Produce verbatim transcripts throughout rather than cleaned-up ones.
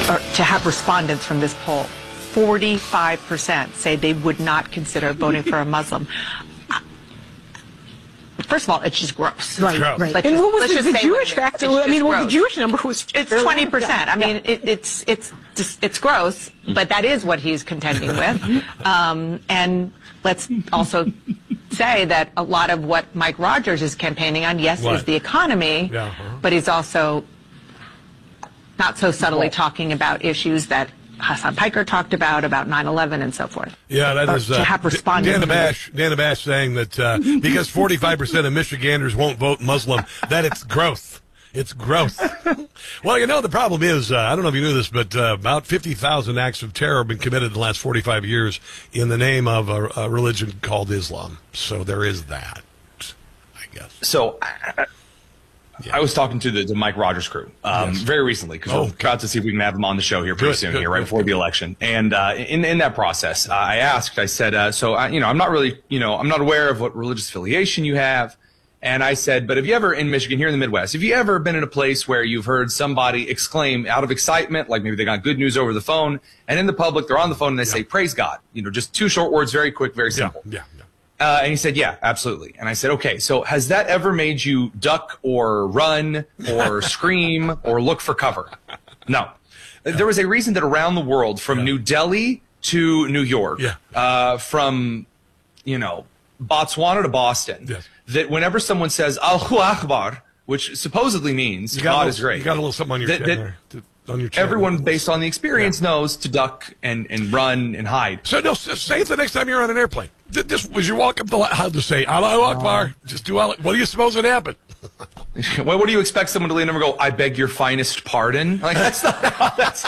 or to have respondents from this poll, forty-five percent say they would not consider voting for a Muslim. First of all, it's just gross. Right, right. Let's and just, what was the, the Jewish it factor? I mean, well, the Jewish number was it's twenty percent. I mean, it, it's it's just, it's gross, but that is what he's contending with. Um, and let's also say that a lot of what Mike Rogers is campaigning on, yes, what? is the economy, yeah, uh-huh. but he's also not so subtly talking about issues that Hassan Piker talked about, about nine eleven and so forth. Yeah, that or is uh, to have responded. Dana Bash, Dana Bash saying that uh, because forty-five percent of Michiganders won't vote Muslim, that it's growth. It's growth. Well, you know, the problem is, uh, I don't know if you knew this, but uh, about fifty thousand acts of terror have been committed in the last forty-five years in the name of a, a religion called Islam. So there is that, I guess. So I, Yeah. I was talking to the to Mike Rogers crew um, Yes. very recently because Oh, we're about to see if we can have him on the show here pretty Good, soon, good, here right good, before good. the election. And uh, in in that process, uh, I asked, I said, uh, so I, you know, I'm not really, you know, I'm not aware of what religious affiliation you have. And I said, but have you ever in Michigan, here in the Midwest, have you ever been in a place where you've heard somebody exclaim out of excitement, like maybe they got good news over the phone, and in the public they're on the phone and they Yeah. say, "Praise God," you know, just two short words, very quick, very simple. Yeah, yeah, yeah. Uh, and he said, yeah, absolutely. And I said, okay, so has that ever made you duck or run or scream or look for cover? No. Yeah. There was a reason that around the world, from yeah. New Delhi to New York, yeah. uh, from, you know, Botswana to Boston, yes. that whenever someone says, Allahu Akbar, which supposedly means God little, is great. You got a little something on your that, chin that, there. To, on your chin. Everyone, based on the experience, yeah. knows to duck and, and run and hide. So no, say it the next time you're on an airplane. This was your walk up the how to say Allahu Akbar. Uh, just do Allah. What do you suppose would happen? Well, what do you expect someone to lean over and go, "I beg your finest pardon"? Like that's not how that's.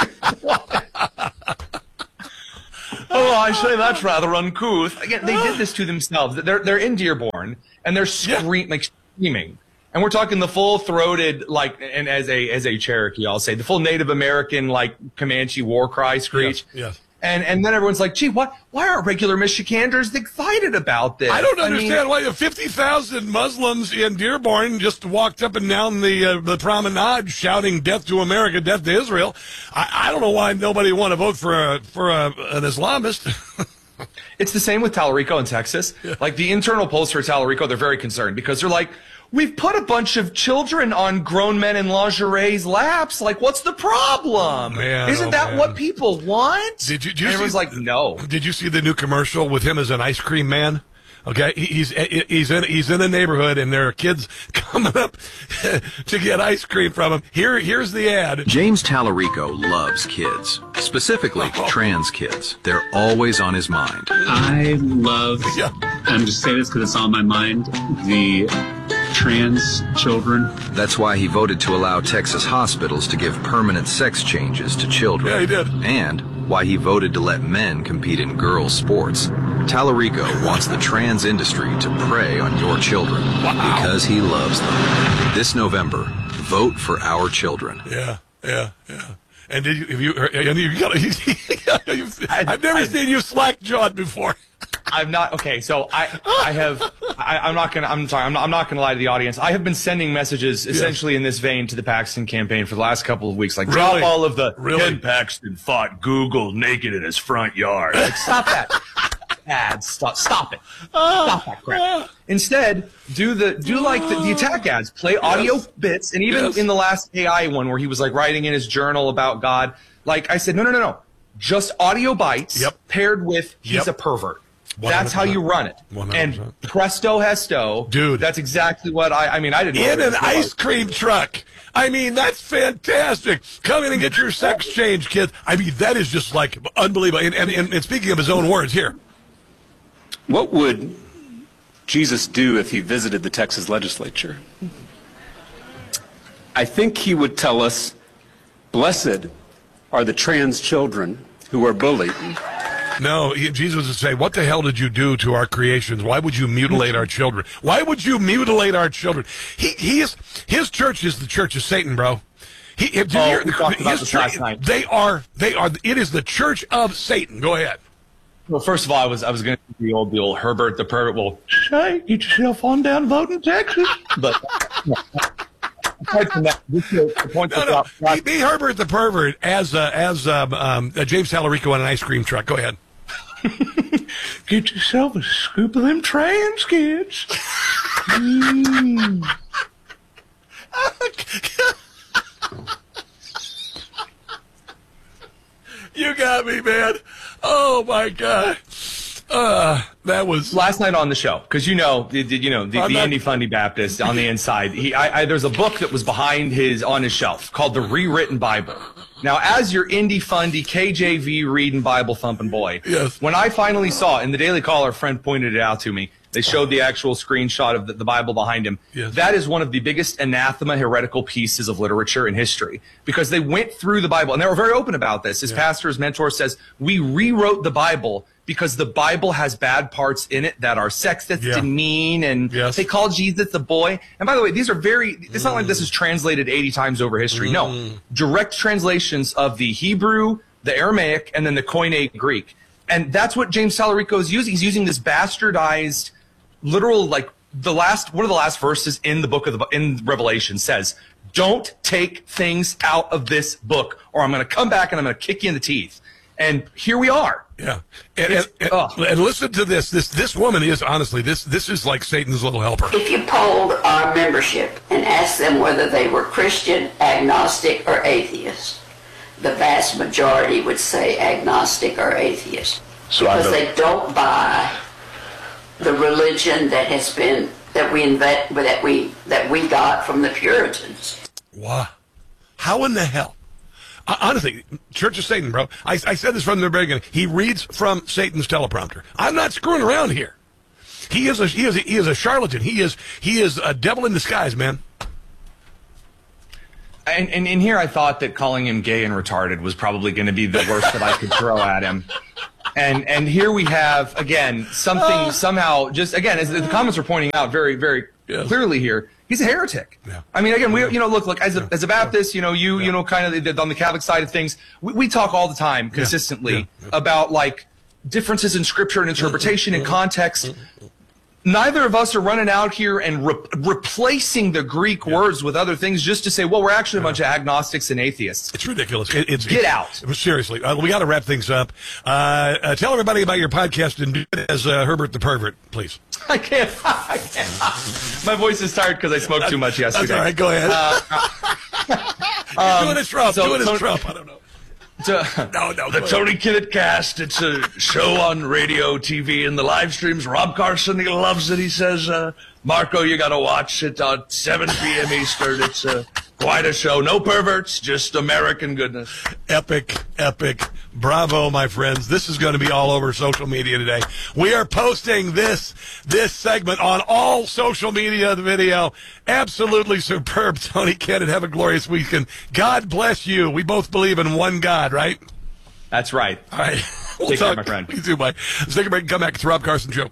Oh, I say that's rather uncouth. Again, they did this to themselves. They're they're in Dearborn and they're scream yeah. like screaming. And we're talking the full-throated, like, and as a as a Cherokee, I'll say the full Native American, like Comanche war cry screech. Yes. yes. And and then everyone's like, gee, what? Why aren't regular Michiganders excited about this? I don't understand I mean, why the fifty thousand Muslims in Dearborn just walked up and down the uh, the promenade shouting "Death to America, Death to Israel." I, I don't know why nobody want to vote for a for a, an Islamist. It's the same with Talarico in Texas. Yeah. Like the internal polls for Talarico, they're very concerned because they're like, we've put a bunch of children on grown men in lingerie's laps. Like, what's the problem? Man, Isn't oh, that man. what people want? Did you? Did you and everyone's see, like, no. Did you see the new commercial with him as an ice cream man? Okay, he's he's in he's in a neighborhood and there are kids coming up to get ice cream from him. Here here's the ad. James Talarico loves kids, specifically oh. trans kids. They're always on his mind. I love. Yeah. I'm just saying this because it's on my mind. The trans children. That's why he voted to allow Texas hospitals to give permanent sex changes to children. Yeah, he did. And why he voted to let men compete in girls' sports. Talarico wants the trans industry to prey on your children wow. because he loves them. This November, vote for our children. Yeah, yeah, yeah. And did you? Have you? And you got? I've never I, seen you slack-jawed before. I'm not okay. So I, I have. I, I'm not gonna. I'm sorry. I'm not, I'm not gonna lie to the audience. I have been sending messages essentially yes. in this vein to the Paxton campaign for the last couple of weeks. Like, really? drop all of the. Really? Ken Paxton fought Google naked in his front yard. Like, stop that. Ads. Stop. Stop it. Stop that crap. Instead, do the do like the, the attack ads. Play audio yes. bits, and even yes. in the last A I one where he was like writing in his journal about God. Like I said, no, no, no, no. Just audio bites yep. paired with he's yep. a pervert. one hundred percent. That's how you run it. one hundred percent. And presto hesto. Dude. That's exactly what I, I mean, I didn't know. In an ice cream truck. I mean, that's fantastic. Come in and get your sex change, kids. I mean, that is just like unbelievable. And, and, and speaking of his own words, here. What would Jesus do if he visited the Texas legislature? I think he would tell us, blessed are the trans children who are bullied. No, he, Jesus would say, what the hell did you do to our creations? Why would you mutilate our children? Why would you mutilate our children? He, he is, his church is the church of Satan, bro. He, did you oh, hear, we talked about his this church, last night. They are, they are, it is the church of Satan. Go ahead. Well, first of all, I was I was going to do the old the old Herbert the pervert. Well, hey, get yourself on down, vote in Texas. But aside from that, just to, to point No, this no. out. Be, be Herbert the pervert as uh, as um, um, uh, James Tallarico on an ice cream truck. Go ahead. Get yourself a scoop of them trans kids. Mm. You got me, man. Oh my God. Uh, that was Last night on the show, because you know, the, the- you know, the, I'm the not- Indy Fundy Baptist on the inside. He, I, I, there's a book that was behind his on his shelf called the Rewritten Bible. Now, as your Indy Fundy K J V reading Bible thumping boy, Yes. when I finally saw in the Daily Caller, a friend pointed it out to me. They showed the actual screenshot of the, the Bible behind him. Yes. That is one of the biggest anathema heretical pieces of literature in history because they went through the Bible and they were very open about this. His pastor, his mentor says, we rewrote the Bible because the Bible has bad parts in it that are sexist Yeah. and mean, and Yes. they call Jesus a boy. And by the way, these are very, it's not like this is translated eighty times over history. No, direct translations of the Hebrew, the Aramaic, and then the Koine Greek. And that's what James Tallarico is using. He's using this bastardized, literal, like the last, one of the last verses in the book of the, in Revelation says, don't take things out of this book or I'm going to come back and I'm going to kick you in the teeth. And here we are. Yeah, and, and, It's- and, ugh. and listen to this. This this woman is honestly this this is like Satan's little helper. If you polled our membership and asked them whether they were Christian, agnostic, or atheist, the vast majority would say agnostic or atheist. So I because know- they don't buy the religion that has been that we invent that we that we got from the Puritans. Wow, how in the hell? Uh, honestly, Church of Satan, bro. I, I said this from the very beginning. He reads from Satan's teleprompter. I'm not screwing around here. He is a he is a, he is a charlatan. He is he is a devil in disguise, man. And, and in here, I thought that calling him gay and retarded was probably going to be the worst that I could throw at him. And and here we have again something somehow just again as the comments are pointing out very very Yes. clearly here. He's a heretic. Yeah. I mean, again, we you know look like as a as a Baptist, you know you you know kind of on the Catholic side of things, we, we talk all the time consistently Yeah. Yeah. about like differences in scripture and interpretation and context. Neither of us are running out here and re- replacing the Greek words with other things just to say, well, we're actually a bunch of agnostics and atheists. It's ridiculous. It, it's Get it's- out. Seriously, uh, we got to wrap things up. Uh, uh, tell everybody about your podcast and do it as uh, Herbert the pervert, please. I can't. I can't. My voice is tired because I smoked too much yesterday. That's all right. Go ahead. Uh, do it as Trump. so- do it as so- Trump. I don't know. To- No, no. The go ahead. Tony Kinnett Cast. It's a show on radio, T V, and the live streams. Rob Carson, he loves it. He says, uh, Marco, you got to watch it on seven p.m. Eastern. It's uh, quite a show. No perverts, just American goodness. Epic, epic. Bravo, my friends. This is going to be all over social media today. We are posting this this segment on all social media, the video. Absolutely superb, Tony Kinnett. Have a glorious weekend. God bless you. We both believe in one God, right? That's right. All right. We'll Take care, talk. my friend. You too, bye. Let's take a break and come back. It's the Rob Carson Show.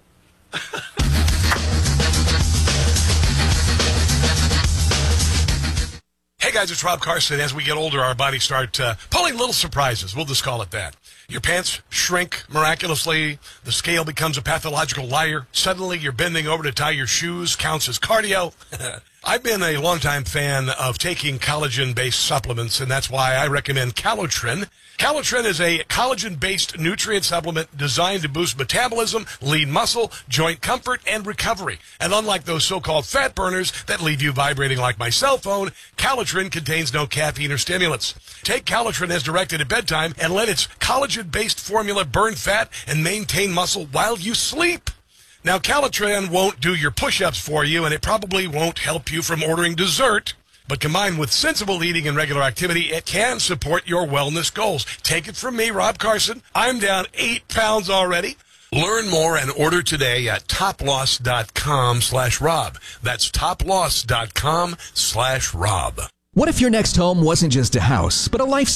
Hey guys, it's Rob Carson. As we get older, our bodies start uh, pulling little surprises. We'll just call it that. Your pants shrink miraculously. The scale becomes a pathological liar. Suddenly, you're bending over to tie your shoes. Counts as cardio. I've been a longtime fan of taking collagen-based supplements, and that's why I recommend Calotrin. Calotrin is a collagen-based nutrient supplement designed to boost metabolism, lean muscle, joint comfort, and recovery. And unlike those so-called fat burners that leave you vibrating like my cell phone, Calotrin contains no caffeine or stimulants. Take Calotrin as directed at bedtime and let its collagen-based formula burn fat and maintain muscle while you sleep. Now, Calotrin won't do your push-ups for you, and it probably won't help you from ordering dessert. But combined with sensible eating and regular activity, it can support your wellness goals. Take it from me, Rob Carson. I'm down eight pounds already. Learn more and order today at toploss.com slash Rob. That's toploss.com slash Rob. What if your next home wasn't just a house, but a lifestyle?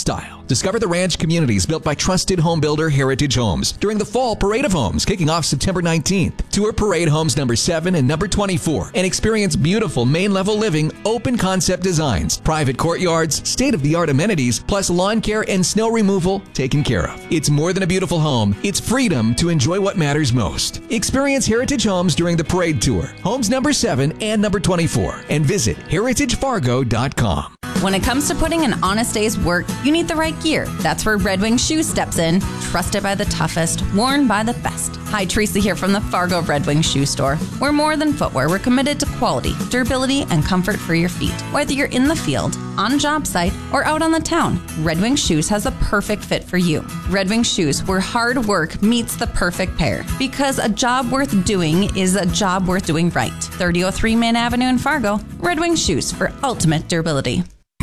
Discover the ranch communities built by trusted home builder Heritage Homes during the Fall Parade of Homes, kicking off September nineteenth. Tour Parade Homes number seven and number twenty-four and experience beautiful main-level living, open concept designs, private courtyards, state-of-the-art amenities, plus lawn care and snow removal taken care of. It's more than a beautiful home. It's freedom to enjoy what matters most. Experience Heritage Homes during the Parade Tour, Homes number seven and number twenty-four, and visit heritage fargo dot com. When it comes to putting an honest day's work, you need the right gear. That's where Red Wing Shoes steps in. Trusted by the toughest, worn by the best. Hi, Teresa here from the Fargo Red Wing Shoe Store. We're more than footwear. We're committed to quality, durability, and comfort for your feet. Whether you're in the field, on a job site, or out on the town, Red Wing Shoes has a perfect fit for you. Red Wing Shoes, where hard work meets the perfect pair. Because a job worth doing is a job worth doing right. thirty oh three Main Avenue in Fargo. Red Wing Shoes for ultimate durability.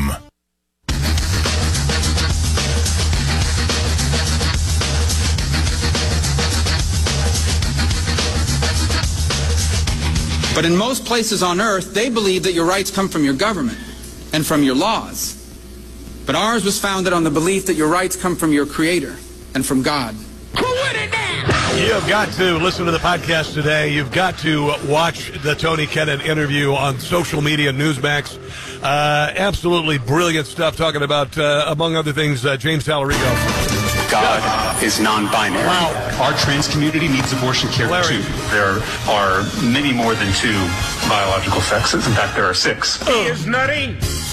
But in most places on earth, they believe that your rights come from your government and from your laws. But ours was founded on the belief that your rights come from your Creator and from God. You have got to listen to the podcast today. You've got to watch the Tony Kennon interview on social media, Newsmax. Uh, absolutely brilliant stuff talking about, uh, among other things, uh, James Tallarico. God is non-binary. Wow. Our trans community needs abortion care Larry. too. There are many more than two biological sexes. In fact, there are six. He is nutty.